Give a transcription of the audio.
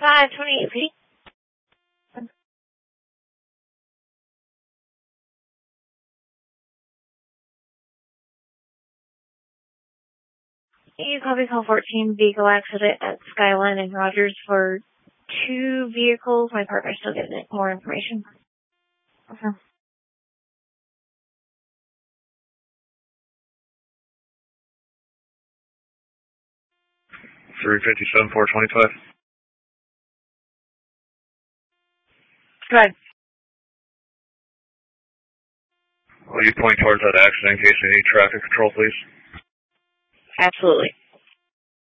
528 feet. You copy call 14, vehicle accident at Skyline and Rogers for 2 vehicles. My partner's still getting more information. Okay. 357, 425. Go ahead. Will you point towards that accident in case we need traffic control, please? Absolutely.